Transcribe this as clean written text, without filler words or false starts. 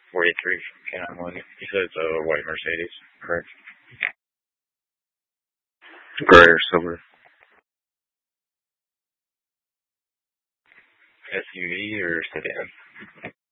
43 K91. You said it's a white Mercedes, correct? Gray or silver? SUV or sedan?